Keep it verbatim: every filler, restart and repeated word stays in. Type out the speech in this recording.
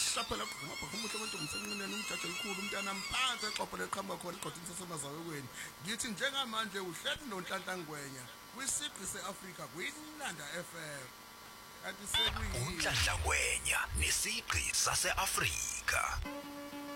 shaphela ngapha kumuntu abantu umsebenzi umjaji elikhulu umntana mphansi exopho leqhamuka khona igqothi sasemazaweni ngithi njengamanje uhleli noNhlanhla Ngwenya kwisiqi seAfrika kuyinanda F M kanti sekuyini uNhlanhla Ngwenya nesiqi saseAfrika.